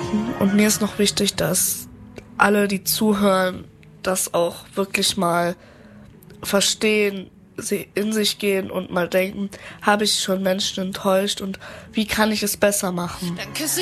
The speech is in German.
machen. Und mir ist noch wichtig, dass alle, die zuhören, das auch wirklich mal verstehen, sie in sich gehen und mal denken, habe ich schon Menschen enttäuscht und wie kann ich es besser machen?